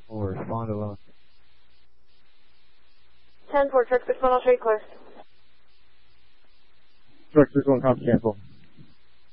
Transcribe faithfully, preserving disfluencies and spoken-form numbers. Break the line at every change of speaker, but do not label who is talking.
Will respond alone.
ten four, truck six one oh three, clear.
Truck six one, copy, cancel.